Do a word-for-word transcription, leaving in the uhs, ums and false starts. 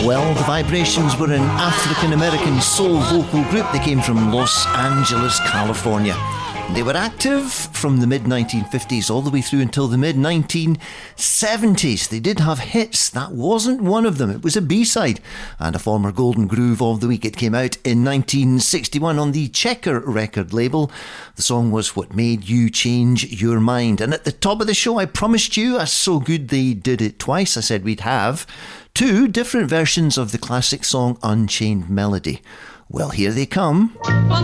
Well, the Vibrations were an African-American soul vocal group. They came from Los Angeles, California. They were active from the mid nineteen fifties all the way through until the mid nineteen seventies. They did have hits. That wasn't one of them. It was a B-side and a former Golden Groove of the Week. It came out in nineteen sixty-one on the Checker record label. The song was What Made You Change Your Mind. And at the top of the show, I promised you, as So Good They Did It Twice, I said we'd have two different versions of the classic song Unchained Melody. Well, here they come. One